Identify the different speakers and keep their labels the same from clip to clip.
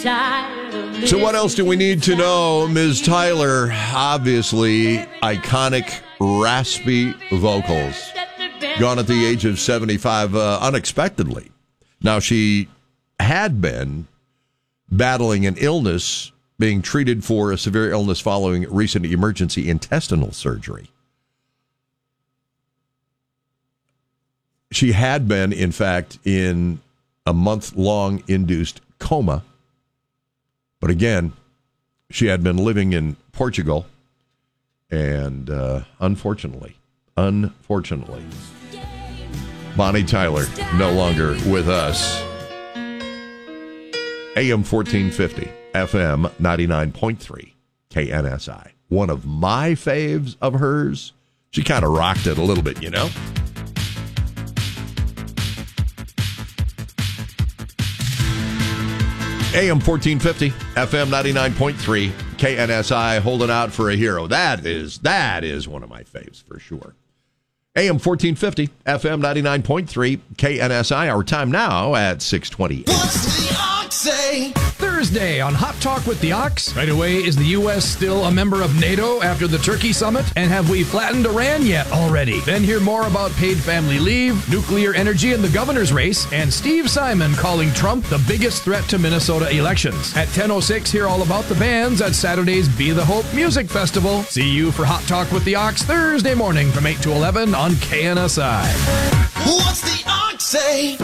Speaker 1: So what else do we need to know? Ms. Tyler, obviously iconic, raspy vocals. Gone at the age of 75 unexpectedly. Now, she had been battling an illness, being treated for a severe illness following recent emergency intestinal surgery. She had been, in fact, in a month-long induced coma. But again, she had been living in Portugal, and unfortunately, Bonnie Tyler no longer with us. AM 1450, FM 99.3, KNSI. One of my faves of hers. She kind of rocked it a little bit, you know? AM 1450, FM 99.3, KNSI, holding out for a hero. That is one of my faves for sure. AM 1450, FM 99.3, KNSI. Our time now at 6:28.
Speaker 2: What's the ox say?
Speaker 3: Thursday on Hot Talk with the Ox. Right away, is the U.S. still a member of NATO after the Turkey summit? And have we flattened Iran yet already? Then hear more about paid family leave, nuclear energy in the governor's race, and Steve Simon calling Trump the biggest threat to Minnesota elections. At 10:06, hear all about the bands at Saturday's Be the Hope Music Festival. See you for Hot Talk with the Ox Thursday morning from 8 to 11 on KNSI.
Speaker 2: What's the ox say?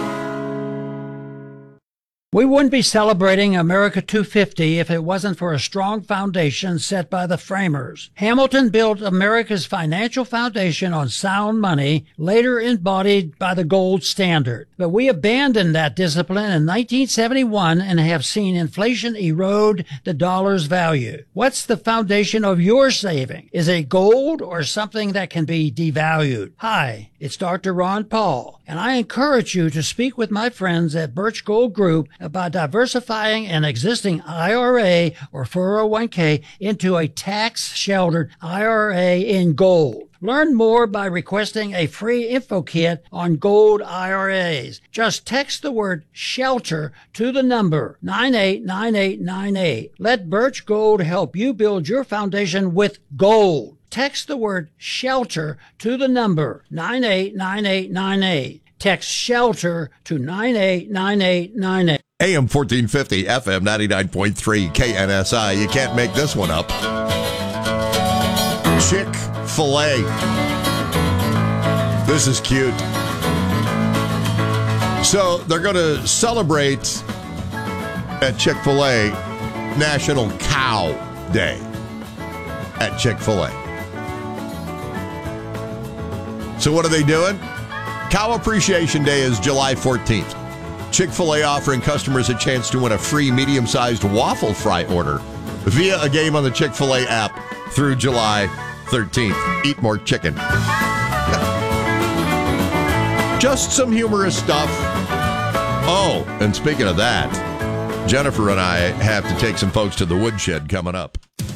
Speaker 4: We wouldn't be celebrating America 250 if it wasn't for a strong foundation set by the framers. Hamilton built America's financial foundation on sound money, later embodied by the gold standard. But we abandoned that discipline in 1971 and have seen inflation erode the dollar's value. What's the foundation of your saving? Is it gold or something that can be devalued? Hi, it's Dr. Ron Paul, and I encourage you to speak with my friends at Birch Gold Group about diversifying an existing IRA or 401k into a tax-sheltered IRA in gold. Learn more by requesting a free info kit on gold IRAs. Just text the word SHELTER to the number 989898. Let Birch Gold help you build your foundation with gold. Text the word SHELTER to the number 989898. Text SHELTER to 989898.
Speaker 1: AM 1450, FM 99.3, KNSI. You can't make this one up. Chick-fil-A. This is cute. So they're going to celebrate at Chick-fil-A National Cow Day at Chick-fil-A. So what are they doing? Cow Appreciation Day is July 14th. Chick-fil-A offering customers a chance to win a free medium-sized waffle fry order via a game on the Chick-fil-A app through July 13th. Eat more chicken. Just some humorous stuff. Oh, and speaking of that, Jennifer and I have to take some folks to the woodshed coming up.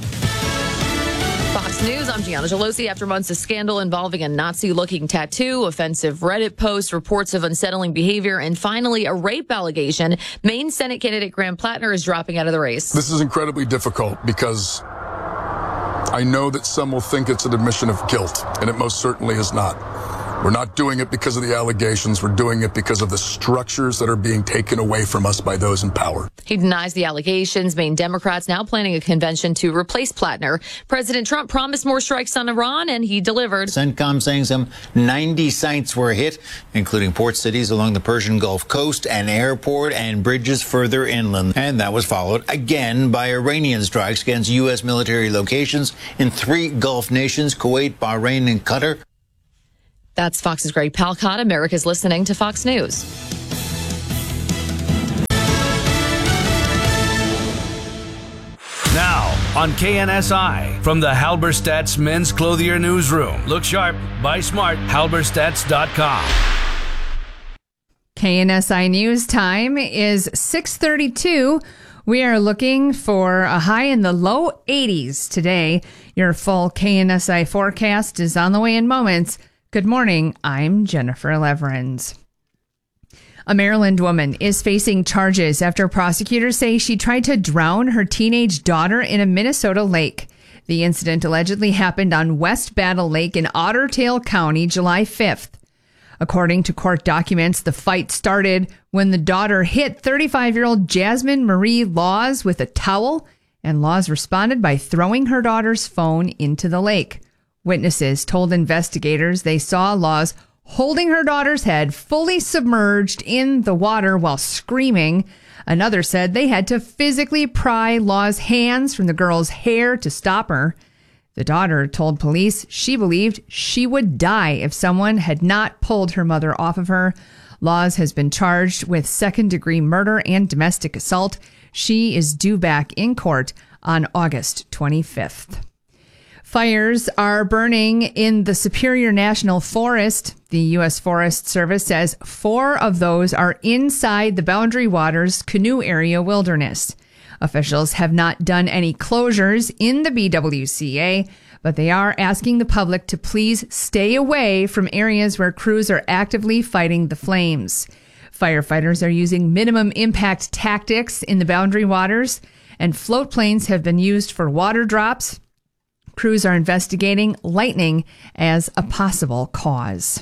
Speaker 5: Fox News, I'm Gianna Gelosi. After months of scandal involving a Nazi-looking tattoo, offensive Reddit posts, reports of unsettling behavior, and finally a rape allegation, Maine Senate candidate Graham Plattner is dropping out of the race.
Speaker 6: This is incredibly difficult because I know that some will think it's an admission of guilt, and it most certainly is not. We're not doing it because of the allegations. We're doing it because of the structures that are being taken away from us by those in power.
Speaker 5: He denies the allegations. Maine Democrats now planning a convention to replace Plattner. President Trump promised more strikes on Iran, and he delivered.
Speaker 7: CENTCOM saying some 90 sites were hit, including port cities along the Persian Gulf coast, an airport, and bridges further inland. And that was followed again by Iranian strikes against U.S. military locations in 3 Gulf nations, Kuwait, Bahrain, and Qatar.
Speaker 5: That's Fox's Greg Palcott. America's listening to Fox News.
Speaker 8: Now on KNSI from the Halberstadt's Men's Clothier Newsroom. Look sharp, buy smart, halberstadts.com.
Speaker 9: KNSI News time is 6:32. We are looking for a high in the low 80s today. Your full KNSI forecast is on the way in moments. Good morning, I'm Jennifer Leverins. A Maryland woman is facing charges after prosecutors say she tried to drown her teenage daughter in a Minnesota lake. The incident allegedly happened on West Battle Lake in Otter Tail County, July 5th. According to court documents, the fight started when the daughter hit 35-year-old Jasmine Marie Laws with a towel, and Laws responded by throwing her daughter's phone into the lake. Witnesses told investigators they saw Laws holding her daughter's head fully submerged in the water while screaming. Another said they had to physically pry Law's hands from the girl's hair to stop her. The daughter told police she believed she would die if someone had not pulled her mother off of her. Laws has been charged with second-degree murder and domestic assault. She is due back in court on August 25th. Fires are burning in the Superior National Forest. The U.S. Forest Service says 4 of those are inside the Boundary Waters Canoe Area Wilderness. Officials have not done any closures in the BWCA, but they are asking the public to please stay away from areas where crews are actively fighting the flames. Firefighters are using minimum impact tactics in the Boundary Waters, and float planes have been used for water drops. Crews are investigating lightning as a possible cause.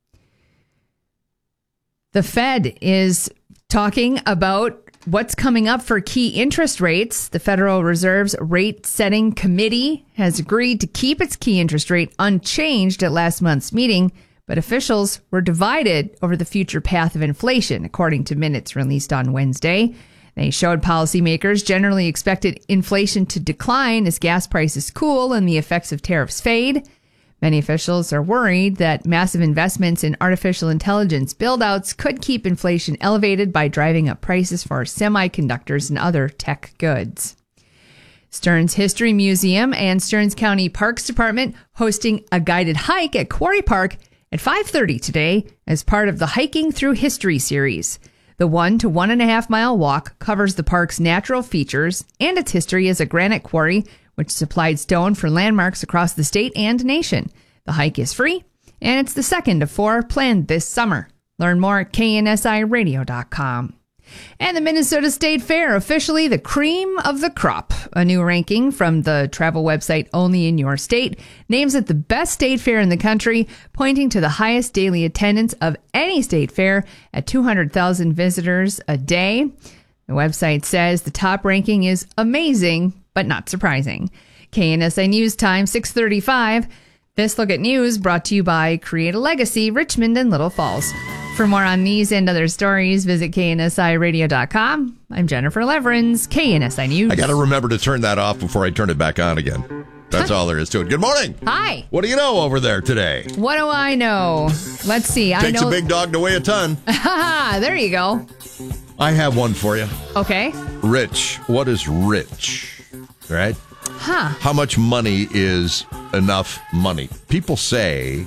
Speaker 9: The Fed is talking about what's coming up for key interest rates. The Federal Reserve's Rate Setting Committee has agreed to keep its key interest rate unchanged at last month's meeting, but officials were divided over the future path of inflation, according to minutes released on Wednesday. They showed policymakers generally expected inflation to decline as gas prices cool and the effects of tariffs fade. Many officials are worried that massive investments in artificial intelligence buildouts could keep inflation elevated by driving up prices for semiconductors and other tech goods. Stearns History Museum and Stearns County Parks Department hosting a guided hike at Quarry Park at 5:30 today as part of the Hiking Through History series. The 1 to 1.5 mile walk covers the park's natural features and its history as a granite quarry, which supplied stone for landmarks across the state and nation. The hike is free, and it's the second of 4 planned this summer. Learn more at KNSIRadio.com. And the Minnesota State Fair, officially the cream of the crop. A new ranking from the travel website Only in Your State names it the best state fair in the country, pointing to the highest daily attendance of any state fair at 200,000 visitors a day. The website says the top ranking is amazing, but not surprising. KNSI News Time, 6:35. This Look at News brought to you by Create a Legacy, Richmond and Little Falls. For more on these and other stories, visit KNSIRadio.com. I'm Jennifer Leverins, KNSI News.
Speaker 1: I got to remember to turn that off before I turn it back on again. That's all there is to it. Good morning.
Speaker 9: Hi.
Speaker 1: What do you know over there today?
Speaker 9: What do I know? Let's see.
Speaker 1: Takes a big dog to weigh a ton.
Speaker 9: There you go.
Speaker 1: I have one for you.
Speaker 9: Okay.
Speaker 1: Rich. What is rich? Right?
Speaker 9: Huh.
Speaker 1: How much money is enough money? People say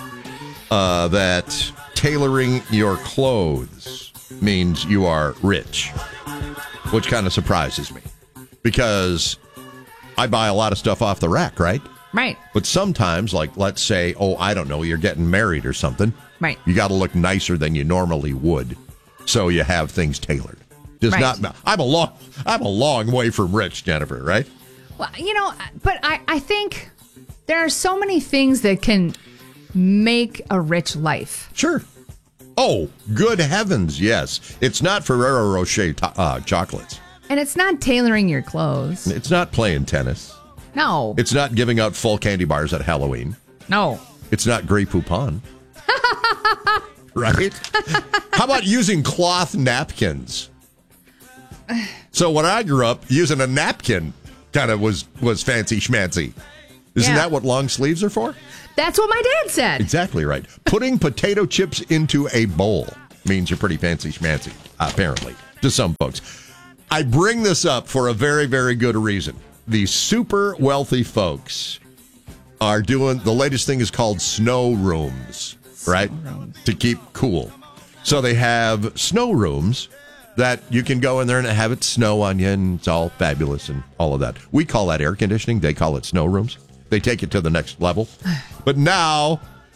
Speaker 1: that tailoring your clothes means you are rich, which kind of surprises me because I buy a lot of stuff off the rack, right?
Speaker 9: Right.
Speaker 1: But sometimes, like, let's say, I don't know, you're getting married or something.
Speaker 9: Right.
Speaker 1: You got to look nicer than you normally would, so you have things tailored. I'm a long way from rich, Jennifer, right?
Speaker 9: Well, but I think there are so many things that can make a rich life.
Speaker 1: Sure. Oh, good heavens, yes. It's not Ferrero Rocher chocolates.
Speaker 9: And it's not tailoring your clothes.
Speaker 1: It's not playing tennis.
Speaker 9: No.
Speaker 1: It's not giving out full candy bars at Halloween.
Speaker 9: No.
Speaker 1: It's not Grey Poupon. Right? How about using cloth napkins? So when I grew up, using a napkin kind of was fancy schmancy. Isn't that what long sleeves are for?
Speaker 9: That's what my dad said.
Speaker 1: Exactly right. Putting potato chips into a bowl means you're pretty fancy schmancy, apparently, to some folks. I bring this up for a very, very good reason. The super wealthy folks are doing, the latest thing is called snow rooms, right? To keep cool. So they have snow rooms that you can go in there and have it snow on you, and it's all fabulous and all of that. We call that air conditioning. They call it snow rooms. They take it to the next level. But now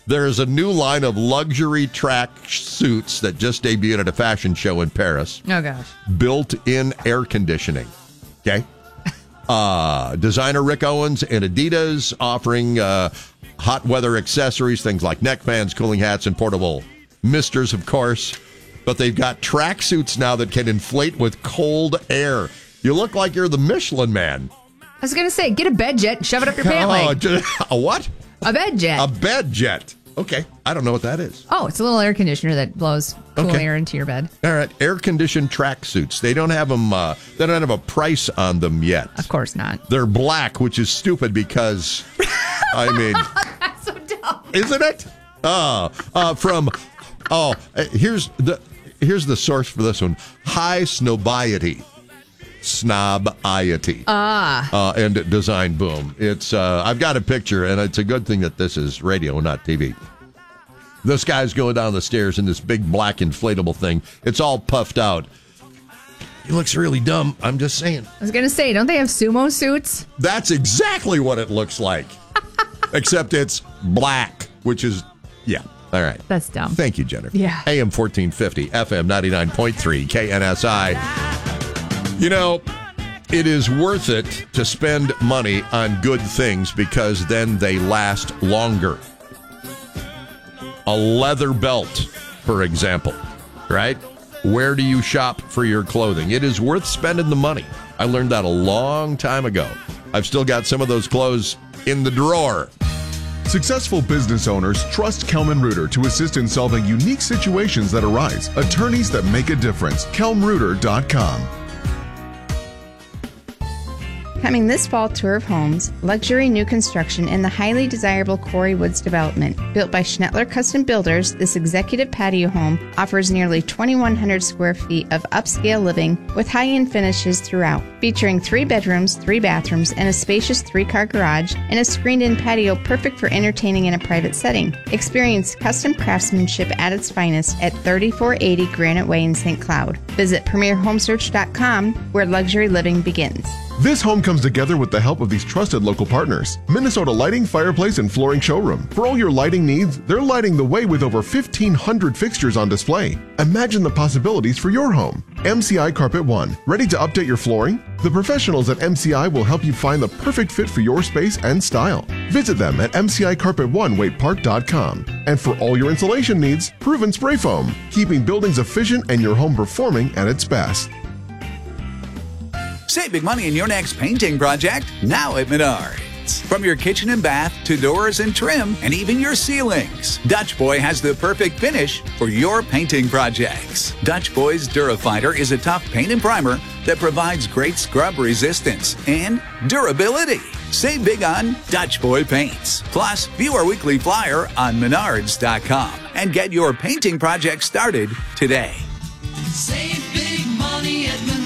Speaker 1: There is a new line of luxury track suits that just debuted at a fashion show in Paris.
Speaker 9: Oh, gosh.
Speaker 1: Built-in air conditioning. Okay? Designer Rick Owens and Adidas offering hot weather accessories, things like neck fans, cooling hats, and portable misters, of course. But they've got track suits now that can inflate with cold air. You look like you're the Michelin Man.
Speaker 9: I was going to say, get a bed jet and shove it up your pant leg.
Speaker 1: A what?
Speaker 9: A bed jet.
Speaker 1: A bed jet. Okay. I don't know what that is.
Speaker 9: Oh, it's a little air conditioner that blows cool air into your bed.
Speaker 1: All right. Air-conditioned track suits. They don't have them. They don't have a price on them yet.
Speaker 9: Of course not.
Speaker 1: They're black, which is stupid because, I mean.
Speaker 9: That's so dumb.
Speaker 1: Isn't it? Here's the source for this one. High Snobiety. And Design Boom. It's I've got a picture, and it's a good thing that this is radio, not TV. This guy's going down the stairs in this big black inflatable thing. It's all puffed out. He looks really dumb. I'm just saying.
Speaker 9: I was going to say, don't they have sumo suits?
Speaker 1: That's exactly what it looks like. Except it's black, which is, yeah. All right.
Speaker 9: That's dumb.
Speaker 1: Thank you, Jennifer.
Speaker 9: Yeah.
Speaker 1: AM 1450, FM 99.3, KNSI. You know, it is worth it to spend money on good things because then they last longer. A leather belt, for example, right? Where do you shop for your clothing? It is worth spending the money. I learned that a long time ago. I've still got some of those clothes in the drawer.
Speaker 10: Successful business owners trust Kelman Reuter to assist in solving unique situations that arise. Attorneys that make a difference. KelmReuter.com.
Speaker 11: Coming this fall, Tour of Homes, luxury new construction in the highly desirable Quarry Woods development. Built by Schnettler Custom Builders, this executive patio home offers nearly 2,100 square feet of upscale living with high-end finishes throughout. Featuring 3 bedrooms, 3 bathrooms, and a spacious 3-car garage, and a screened-in patio perfect for entertaining in a private setting. Experience custom craftsmanship at its finest at 3480 Granite Way in St. Cloud. Visit PremierHomesearch.com, where luxury living begins.
Speaker 10: This home comes together with the help of these trusted local partners. Minnesota Lighting, Fireplace, and Flooring Showroom. For all your lighting needs, they're lighting the way with over 1,500 fixtures on display. Imagine the possibilities for your home. MCI Carpet One. Ready to update your flooring? The professionals at MCI will help you find the perfect fit for your space and style. Visit them at MCICarpet1WaitePark.com. And for all your insulation needs, Proven Spray Foam. Keeping buildings efficient and your home performing at its best.
Speaker 12: Save big money in your next painting project now at Menards. From your kitchen and bath to doors and trim and even your ceilings, Dutch Boy has the perfect finish for your painting projects. Dutch Boy's Durafighter is a tough paint and primer that provides great scrub resistance and durability. Save big on Dutch Boy paints. Plus, view our weekly flyer on Menards.com and get your painting project started today.
Speaker 2: Save big money at Menards.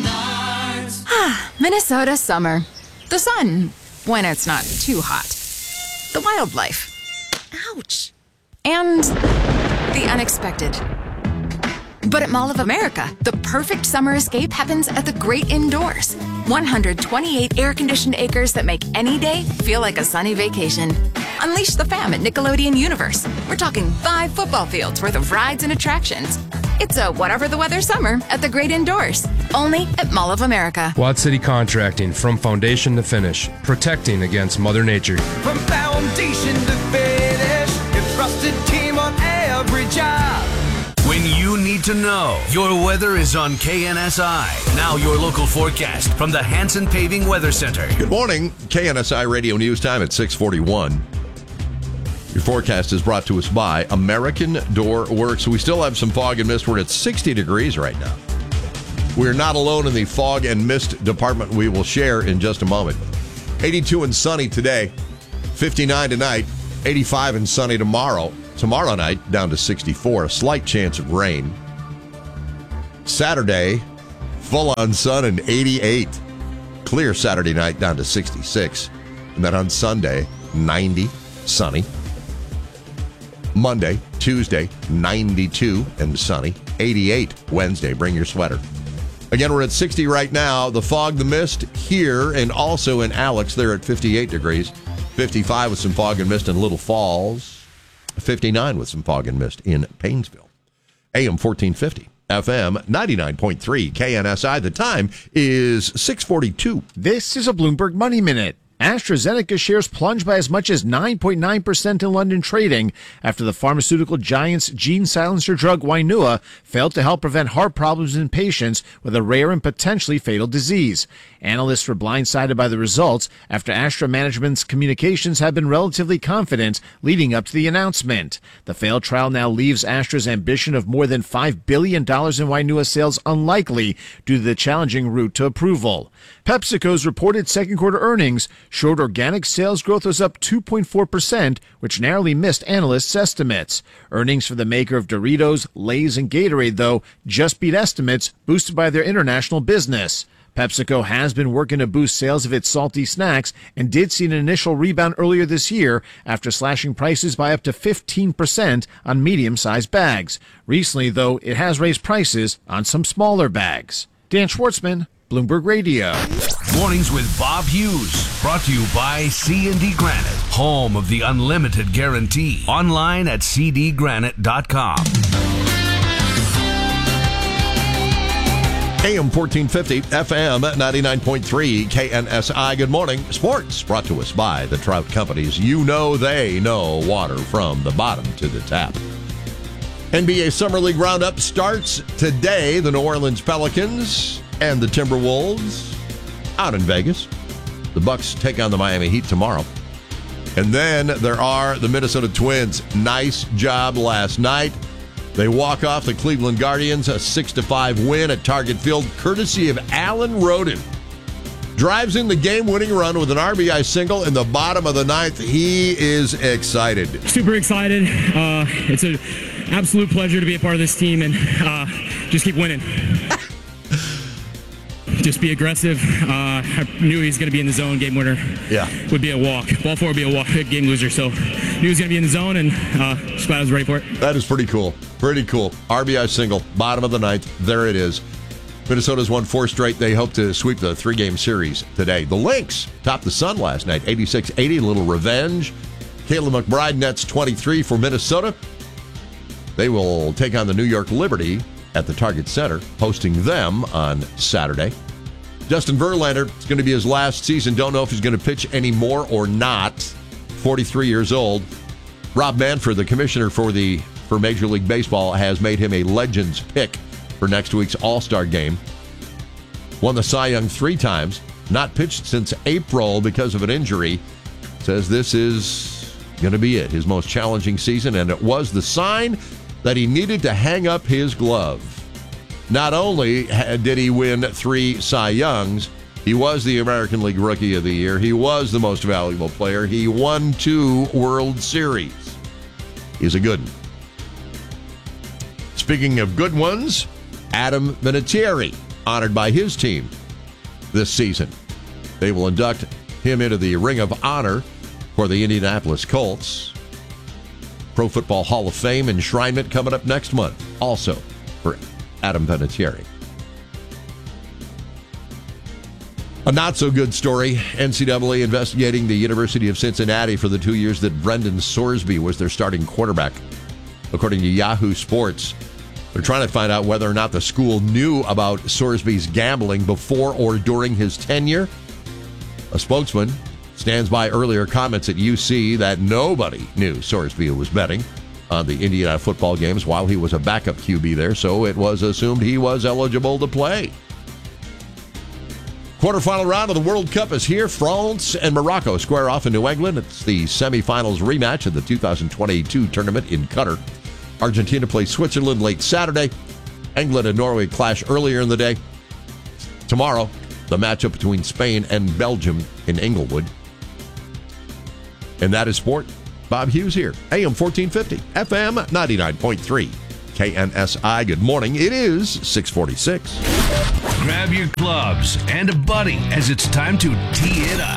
Speaker 13: Minnesota summer. The sun, when it's not too hot. The wildlife. Ouch. And the unexpected. But at Mall of America, the perfect summer escape happens at the great indoors. 128 air-conditioned acres that make any day feel like a sunny vacation. Unleash the fam at Nickelodeon Universe. We're talking 5 football fields worth of rides and attractions. It's a whatever the weather summer at the great indoors. Only at Mall of America.
Speaker 14: Watt City Contracting, from foundation to finish. Protecting against Mother Nature.
Speaker 2: From foundation to finish, a trusted team on every job.
Speaker 8: When you need to know, your weather is on KNSI. Now your local forecast from the Hanson Paving Weather Center.
Speaker 1: Good morning. KNSI Radio News Time at 6:41. Your forecast is brought to us by American Door Works. We still have some fog and mist. We're at 60 degrees right now. We're not alone in the fog and mist department. We will share in just a moment. 82 and sunny today, 59 tonight, 85 and sunny tomorrow. Tomorrow night, down to 64, a slight chance of rain. Saturday, full-on sun and 88. Clear Saturday night, down to 66. And then on Sunday, 90, sunny. Monday, Tuesday, 92 and sunny. 88 Wednesday. Bring your sweater. Again, we're at 60 right now. The fog, the mist here and also in Alex, they're at 58 degrees. 55 with some fog and mist in Little Falls. 59 with some fog and mist in Paynesville. AM 1450. FM 99.3 KNSI. The time is 6:42.
Speaker 15: This is a Bloomberg Money Minute. AstraZeneca shares plunged by as much as 9.9% in London trading after the pharmaceutical giant's gene silencer drug Wainua failed to help prevent heart problems in patients with a rare and potentially fatal disease. Analysts were blindsided by the results after Astra management's communications had been relatively confident leading up to the announcement. The failed trial now leaves Astra's ambition of more than $5 billion in Wainua sales unlikely due to the challenging route to approval. PepsiCo's reported second quarter earnings showed organic sales growth was up 2.4%, which narrowly missed analysts' estimates. Earnings for the maker of Doritos, Lay's, and Gatorade, though, just beat estimates, boosted by their international business. PepsiCo has been working to boost sales of its salty snacks and did see an initial rebound earlier this year after slashing prices by up to 15% on medium-sized bags. Recently, though, it has raised prices on some smaller bags. Dan Schwartzman, Bloomberg Radio.
Speaker 8: Mornings with Bob Hughes, brought to you by C&D Granite, home of the unlimited guarantee. Online at cdgranite.com.
Speaker 1: AM 1450, FM 99.3 KNSI. Good morning. Sports brought to us by the Trout Companies. You know they know water from the bottom to the tap. NBA Summer League Roundup starts today. The New Orleans Pelicans and the Timberwolves out in Vegas. The Bucks take on the Miami Heat tomorrow. And then there are the Minnesota Twins. Nice job last night. They walk off the Cleveland Guardians, a 6-5 win at Target Field, courtesy of Alan Roden. Drives in the game-winning run with an RBI single in the bottom of the ninth. He is excited.
Speaker 16: Super excited. It's an absolute pleasure to be a part of this team and just keep winning. Just be aggressive. I knew he was going to be in the zone. Game winner would be a walk. Ball four would be a walk. Game loser. So knew he was going to be in the zone, and just glad I was ready for it.
Speaker 1: That is pretty cool. Pretty cool. RBI single, bottom of the ninth. There it is. Minnesota's won 4 straight. They hope to sweep the 3-game series today. The Lynx topped the Sun last night, 86-80. A little revenge. Kayla McBride nets 23 for Minnesota. They will take on the New York Liberty at the Target Center, hosting them on Saturday. Justin Verlander, it's going to be his last season. Don't know if he's going to pitch anymore or not. 43 years old. Rob Manfred, the commissioner for Major League Baseball, has made him a Legends pick for next week's All-Star game. Won the Cy Young 3 times. Not pitched since April because of an injury. Says this is going to be it, his most challenging season, and it was the sign that he needed to hang up his glove. Not only did he win 3 Cy Youngs, he was the American League Rookie of the Year. He was the most valuable player. He won 2 World Series. He's a good one. Speaking of good ones, Adam Vinatieri, honored by his team this season. They will induct him into the Ring of Honor for the Indianapolis Colts. Pro Football Hall of Fame enshrinement coming up next month, also for Adam Vinatieri. A not-so-good story. NCAA investigating the University of Cincinnati for the 2 years that Brendan Sorsby was their starting quarterback. According to Yahoo Sports, they're trying to find out whether or not the school knew about Sorsby's gambling before or during his tenure. A spokesman stands by earlier comments at UC that nobody knew Sorsby was betting on the Indiana football games while he was a backup QB there, so it was assumed he was eligible to play. Quarterfinal round of the World Cup is here. France and Morocco square off in New England. It's the semifinals rematch of the 2022 tournament in Qatar. Argentina plays Switzerland late Saturday. England and Norway clash earlier in the day. Tomorrow, the matchup between Spain and Belgium in Inglewood. And that is sport. Bob Hughes here. AM 1450, FM 99.3, KNSI. Good morning. It is 6:46.
Speaker 8: Grab your clubs and a buddy as it's time to tee it up.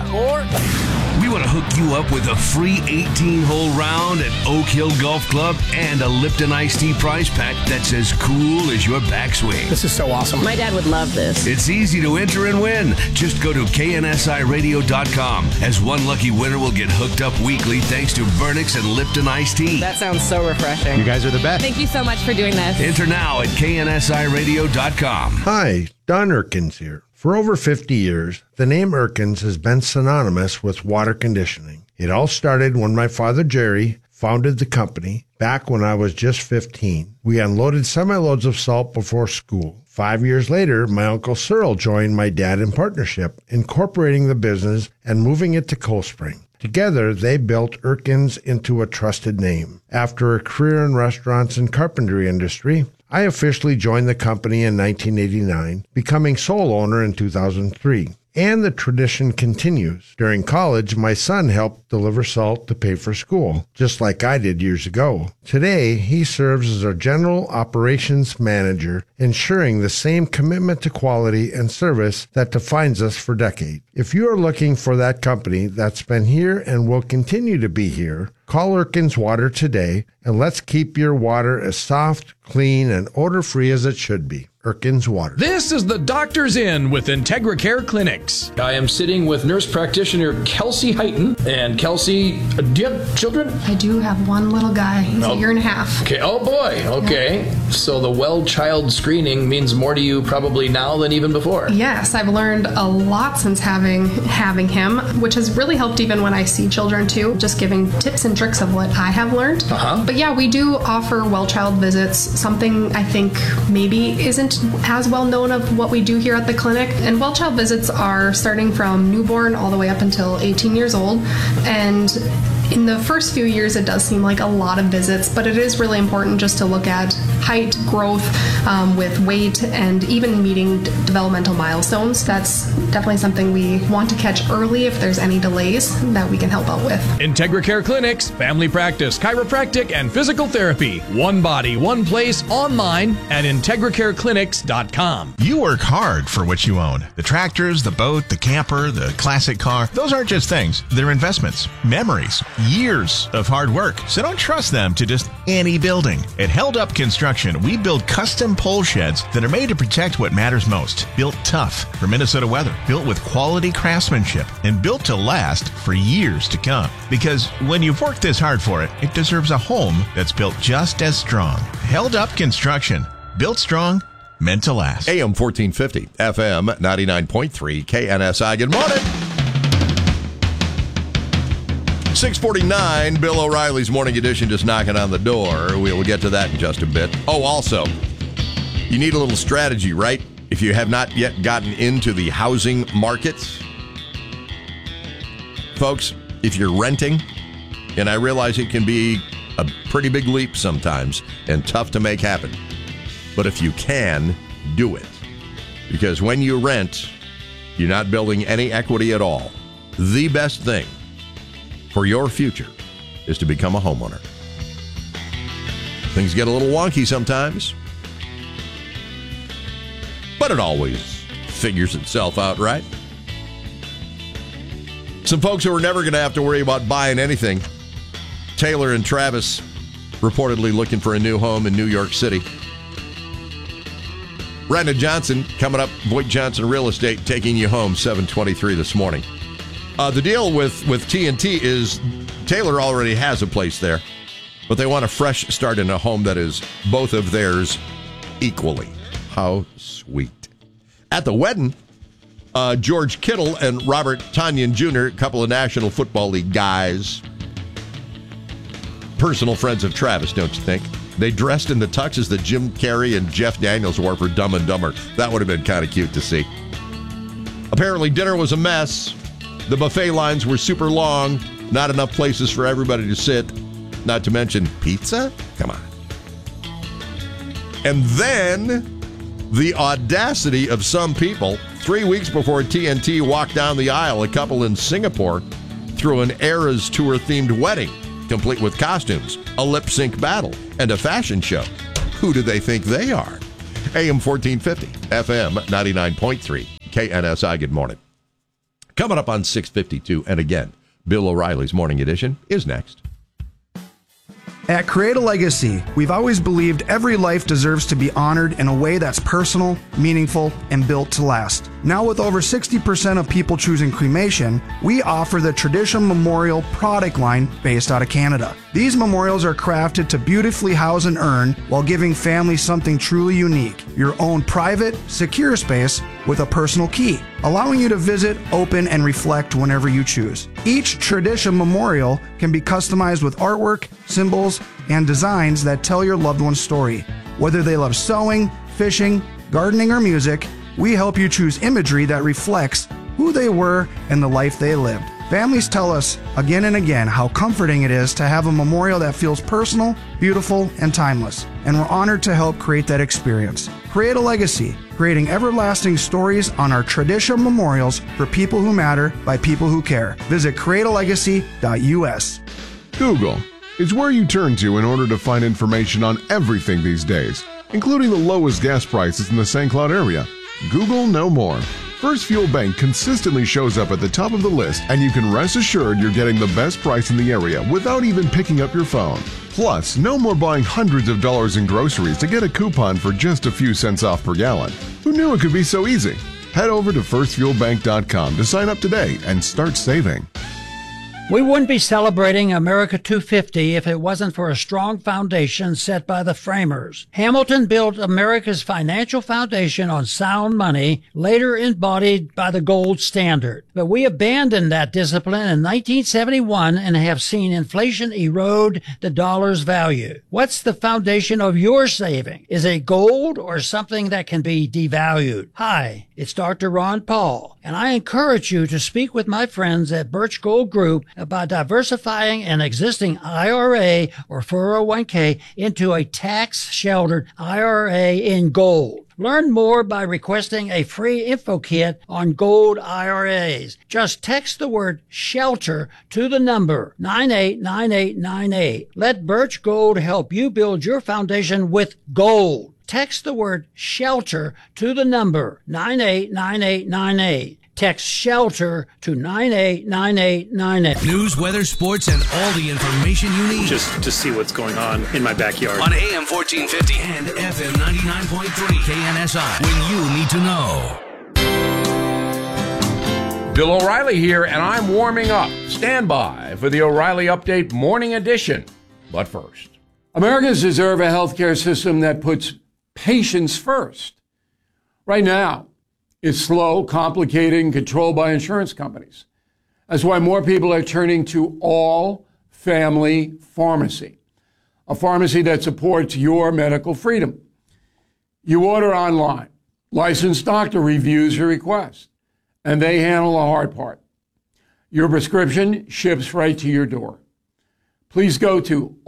Speaker 8: We want to hook you up with a free 18-hole round at Oak Hill Golf Club and a Lipton Iced Tea prize pack that's as cool as your backswing.
Speaker 17: This is so awesome.
Speaker 5: My dad would love this.
Speaker 8: It's easy to enter and win. Just go to KNSIRadio.com, as one lucky winner will get hooked up weekly thanks to Vernix and Lipton Iced Tea.
Speaker 17: That sounds so refreshing.
Speaker 14: You guys are the best.
Speaker 18: Thank you so much for doing this.
Speaker 8: Enter now at KNSIRadio.com.
Speaker 19: Hi, Don Erkins here. For over 50 years, the name Erkins has been synonymous with water conditioning. It all started when my father Jerry founded the company back when I was just 15. We unloaded semi-loads of salt before school. 5 years later, my Uncle Cyril joined my dad in partnership, incorporating the business and moving it to Cold Spring. Together, they built Erkins into a trusted name. After a career in restaurants and carpentry industry, I officially joined the company in 1989, becoming sole owner in 2003. And the tradition continues. During college, my son helped deliver salt to pay for school, just like I did years ago. Today, he serves as our general operations manager, ensuring the same commitment to quality and service that defines us for decades. If you are looking for that company that's been here and will continue to be here, call Erkins Water today, and let's keep your water as soft, clean, and odor-free as it should be. Erkins Water.
Speaker 3: This is the Doctor's Inn with Integra Care Clinics. I am sitting with nurse practitioner Kelsey Heighton. And Kelsey, do you have children?
Speaker 20: I do have one little guy. He's a year and a half.
Speaker 3: Okay. Oh boy. Okay. Yeah. So the well child screening means more to you probably now than even before.
Speaker 20: Yes, I've learned a lot since having him, which has really helped even when I see children too, just giving tips and tricks of what I have learned. But yeah, we do offer well child visits, something I think maybe isn't as well known of what we do here at the clinic. And well child visits are starting from newborn all the way up until 18 years old. And in the first few years, it does seem like a lot of visits, but it is really important just to look at height, growth with weight, and even meeting developmental milestones. That's definitely something we want to catch early if there's any delays that we can help out with.
Speaker 3: Integra Care Clinics, family practice, chiropractic, and physical therapy. One body, one place, online at IntegraCareClinics.com.
Speaker 21: You work hard for what you own. The tractors, the boat, the camper, the classic car. Those aren't just things. They're investments, memories, years of hard work. So don't trust them to just any building. At Held Up Construction, we build custom pole sheds that are made to protect what matters most. Built tough for Minnesota weather. Built with quality craftsmanship and built to last for years to come. Because when you've worked this hard for it, it deserves a home that's built just as strong. Held Up Construction. Built strong, meant to last.
Speaker 1: AM 1450, FM 99.3, KNSI. Good morning. 649, Bill O'Reilly's Morning Edition just knocking on the door. We'll get to that in just a bit. Oh, also, you need a little strategy, right? If you have not yet gotten into the housing markets. Folks, if you're renting, and I realize it can be a pretty big leap sometimes and tough to make happen. But if you can, do it. Because when you rent, you're not building any equity at all. The best thing for your future is to become a homeowner. Things get a little wonky sometimes, but it always figures itself out, right? Some folks who are never going to have to worry about buying anything. Taylor and Travis reportedly looking for a new home in New York City. Brandon Johnson coming up, Voight Johnson Real Estate, taking you home 7:23 this morning. The deal with TNT is Taylor already has a place there, but they want a fresh start in a home that is both of theirs equally. How sweet. At the wedding, George Kittle and Robert Tonyan Jr., a couple of National Football League guys, personal friends of Travis, don't you think? They dressed in the tuxes that Jim Carrey and Jeff Daniels wore for Dumb and Dumber. That would have been kind of cute to see. Apparently, dinner was a mess. The buffet lines were super long. Not enough places for everybody to sit. Not to mention pizza? Come on. And then the audacity of some people. 3 weeks before TNT walked down the aisle, a couple in Singapore threw an Eras Tour-themed wedding, complete with costumes, a lip-sync battle, and a fashion show. Who do they think they are? AM 1450, FM 99.3, KNSI. Good morning. Coming up on 6:52, and again, Bill O'Reilly's Morning Edition is next.
Speaker 17: At Create a Legacy, we've always believed every life deserves to be honored in a way that's personal, meaningful, and built to last. Now with over 60% of people choosing cremation, we offer the Tradition Memorial product line based out of Canada. These memorials are crafted to beautifully house an urn while giving families something truly unique, your own private, secure space with a personal key, allowing you to visit, open, and reflect whenever you choose. Each Tradition Memorial can be customized with artwork, symbols, and designs that tell your loved one's story. Whether they love sewing, fishing, gardening, or music, we help you choose imagery that reflects who they were and the life they lived. Families tell us again and again how comforting it is to have a memorial that feels personal, beautiful, and timeless. And we're honored to help create that experience. Create a legacy, creating everlasting stories on our Tradition Memorials for people who matter by people who care. Visit createalegacy.us.
Speaker 10: Google is where you turn to in order to find information on everything these days, including the lowest gas prices in the St. Cloud area. Google no more. First Fuel Bank consistently shows up at the top of the list, and you can rest assured you're getting the best price in the area without even picking up your phone. Plus, no more buying hundreds of dollars in groceries to get a coupon for just a few cents off per gallon. Who knew it could be so easy? Head over to firstfuelbank.com to sign up today and start saving.
Speaker 4: We wouldn't be celebrating America 250 if it wasn't for a strong foundation set by the framers. Hamilton built America's financial foundation on sound money, later embodied by the gold standard. But we abandoned that discipline in 1971 and have seen inflation erode the dollar's value. What's the foundation of your saving? Is it gold or something that can be devalued? Hi, it's Dr. Ron Paul, and I encourage you to speak with my friends at Birch Gold Group about diversifying an existing IRA or 401k into a tax-sheltered IRA in gold. Learn more by requesting a free info kit on gold IRAs. Just text the word SHELTER to the number 989898. Let Birch Gold help you build your foundation with gold. Text the word SHELTER to the number 989898. Text SHELTER to 989898.
Speaker 8: News, weather, sports, and all the information you need.
Speaker 18: Just to see what's going on in my backyard.
Speaker 8: On AM 1450 and FM 99.3 KNSI. When you need to know.
Speaker 3: Bill O'Reilly here, and I'm warming up. Stand by for the O'Reilly Update Morning Edition. But first,
Speaker 22: Americans deserve a healthcare system that puts patients first. Right now, it's slow, complicated, and controlled by insurance companies. That's why more people are turning to All Family Pharmacy, a pharmacy that supports your medical freedom. You order online, licensed doctor reviews your request, and they handle the hard part. Your prescription ships right to your door. Please go to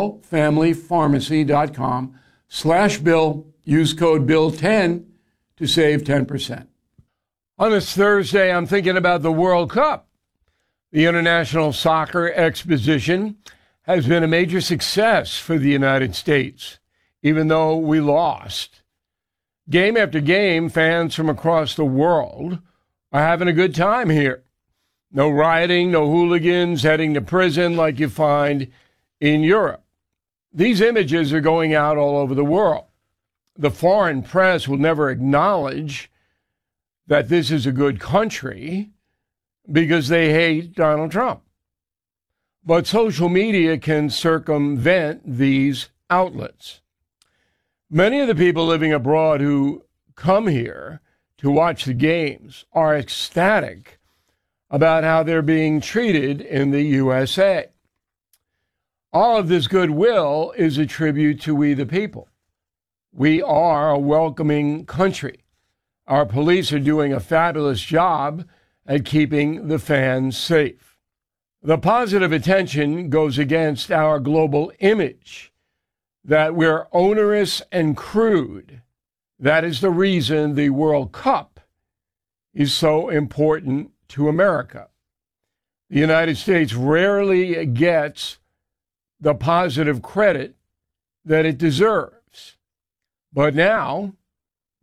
Speaker 22: allfamilypharmacy.com/Bill. Use code BILL10 to save 10%. On this Thursday, I'm thinking about the World Cup. The International Soccer Exposition has been a major success for the United States, even though we lost. Game after game, fans from across the world are having a good time here. No rioting, no hooligans heading to prison like you find in Europe. These images are going out all over the world. The foreign press will never acknowledge that this is a good country because they hate Donald Trump. But social media can circumvent these outlets. Many of the people living abroad who come here to watch the games are ecstatic about how they're being treated in the USA. All of this goodwill is a tribute to we the people. We are a welcoming country. Our police are doing a fabulous job at keeping the fans safe. The positive attention goes against our global image that we're onerous and crude. That is the reason the World Cup is so important to America. The United States rarely gets the positive credit that it deserves. But now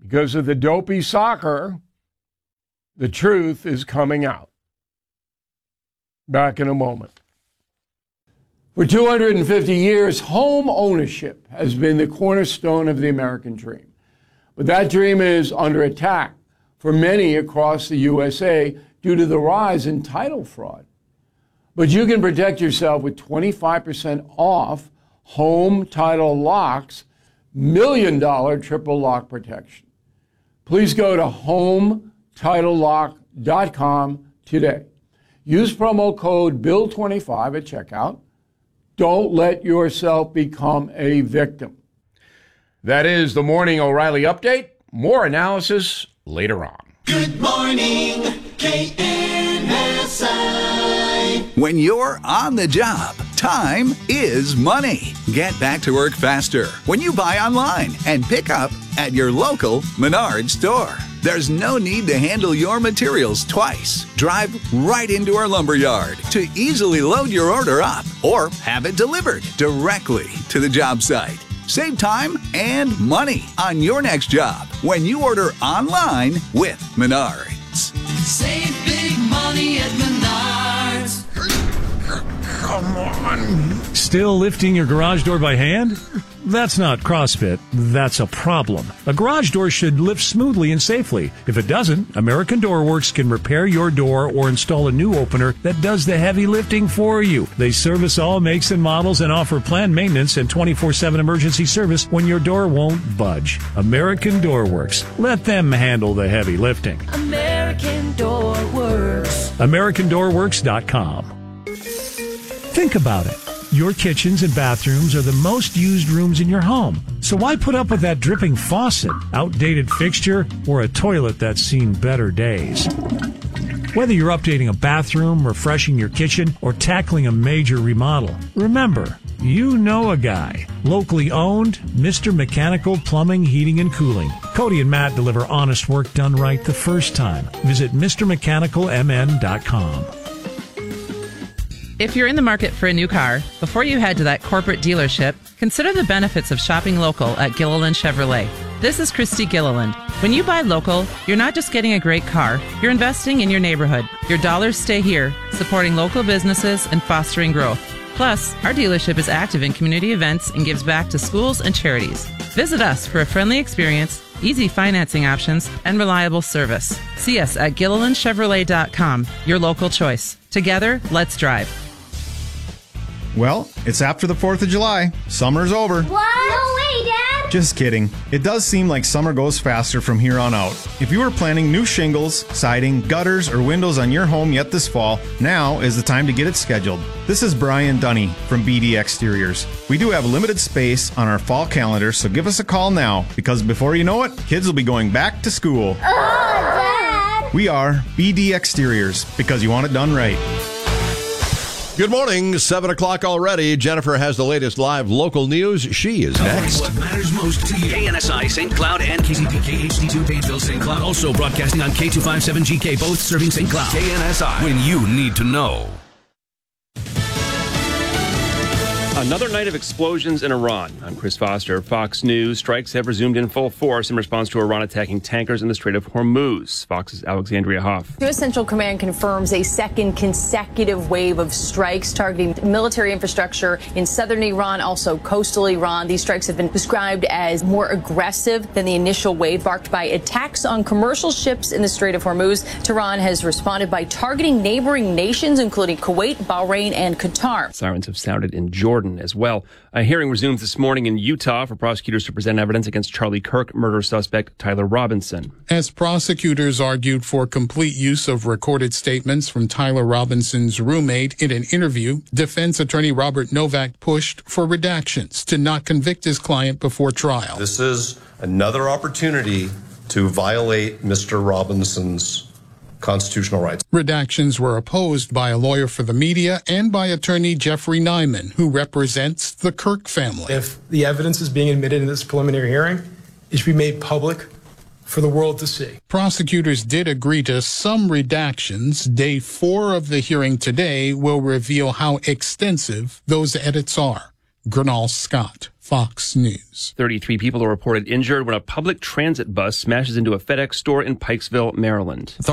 Speaker 22: Because of the dopey soccer, the truth is coming out. Back in a moment. For 250 years, home ownership has been the cornerstone of the American dream. But that dream is under attack for many across the USA due to the rise in title fraud. But you can protect yourself with 25% off Home Title Lock's $1 million triple lock protection. Please go to HomeTitleLock.com today. Use promo code BILL25 at checkout. Don't let yourself become a victim. That is the Morning O'Reilly Update. More analysis later on.
Speaker 2: Good morning, KNSI.
Speaker 12: When you're on the job, time is money. Get back to work faster when you buy online and pick up at your local Menards store. There's no need to handle your materials twice. Drive right into our lumberyard to easily load your order up or have it delivered directly to the job site. Save time and money on your next job when you order online with Menards.
Speaker 2: Save big money at Menards.
Speaker 6: Come on. Still lifting your garage door by hand? That's not CrossFit. That's a problem. A garage door should lift smoothly and safely. If it doesn't, American Door Works can repair your door or install a new opener that does the heavy lifting for you. They service all makes and models and offer planned maintenance and 24/7 emergency service when your door won't budge. American Door Works. Let them handle the heavy lifting.
Speaker 2: American Door Works.
Speaker 6: AmericanDoorWorks.com. Think about it. Your kitchens and bathrooms are the most used rooms in your home. So why put up with that dripping faucet, outdated fixture, or a toilet that's seen better days? Whether you're updating a bathroom, refreshing your kitchen, or tackling a major remodel, remember, you know a guy. Locally owned, Mr. Mechanical Plumbing, Heating, and Cooling. Cody and Matt deliver honest work done right the first time. Visit MrMechanicalMN.com.
Speaker 7: If you're in the market for a new car, before you head to that corporate dealership, consider the benefits of shopping local at Gilliland Chevrolet. This is Christy Gilliland. When you buy local, you're not just getting a great car, you're investing in your neighborhood. Your dollars stay here, supporting local businesses and fostering growth. Plus, our dealership is active in community events and gives back to schools and charities. Visit us for a friendly experience, easy financing options, and reliable service. See us at GillilandChevrolet.com, your local choice. Together, let's drive.
Speaker 23: Well, it's after the 4th of July. Summer's over.
Speaker 24: What? No way, Dad!
Speaker 23: Just kidding. It does seem like summer goes faster from here on out. If you are planning new shingles, siding, gutters, or windows on your home yet this fall, now is the time to get it scheduled. This is Brian Dunny from BD Exteriors. We do have limited space on our fall calendar, so give us a call now, because before you know it, kids will be going back to school.
Speaker 24: Oh, Dad!
Speaker 23: We are BD Exteriors, because you want it done right.
Speaker 1: Good morning, 7 o'clock already. Jennifer has the latest live local news. She is next.
Speaker 8: What matters most to you. KNSI St. Cloud and KCPK HD2 Painesville St. Cloud. Also broadcasting on K257GK, both serving St. Cloud. KNSI, when you need to know.
Speaker 25: Another night of explosions in Iran. I'm Chris Foster, Fox News. Strikes have resumed in full force in response to Iran attacking tankers in the Strait of Hormuz. Fox's Alexandria Hoff.
Speaker 26: U.S. Central Command confirms a second consecutive wave of strikes targeting military infrastructure in southern Iran, also coastal Iran. These strikes have been described as more aggressive than the initial wave, marked by attacks on commercial ships in the Strait of Hormuz. Tehran has responded by targeting neighboring nations, including Kuwait, Bahrain, and Qatar.
Speaker 25: Sirens have sounded in Jordan as well. A hearing resumes this morning in Utah for prosecutors to present evidence against Charlie Kirk murder suspect Tyler Robinson.
Speaker 27: As prosecutors argued for complete use of recorded statements from Tyler Robinson's roommate in an interview, defense attorney Robert Novak pushed for redactions to not convict his client before trial.
Speaker 28: This is another opportunity to violate Mr. Robinson's constitutional rights.
Speaker 27: Redactions were opposed by a lawyer for the media and by attorney Jeffrey Nyman, who represents the Kirk family.
Speaker 29: If the evidence is being admitted in this preliminary hearing, it should be made public for the world to see.
Speaker 27: Prosecutors did agree to some redactions. Day 4 of the hearing today will reveal how extensive those edits are. Gernal Scott, Fox News.
Speaker 25: 33 people are reported injured when a public transit bus smashes into a FedEx store in Pikesville, Maryland.